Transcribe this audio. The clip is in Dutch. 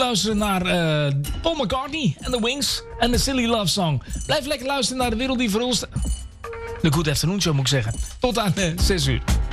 luisteren naar Paul McCartney en The Wings en de Silly Love Song. Blijf lekker luisteren naar de Wereld die Verhulst. De Good Afternoon Show moet ik zeggen. Tot aan 6 uur.